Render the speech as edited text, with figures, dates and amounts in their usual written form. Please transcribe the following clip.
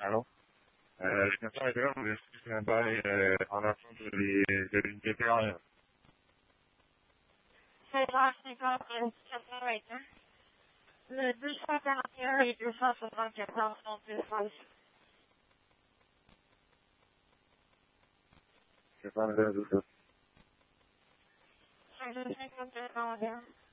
Allô? La question est là, vous expliquez un bail en attente de l'unité terrain. C'est la 50 hein? Le 241 et 274 sont disponibles. C'est pas un 251 canadiens.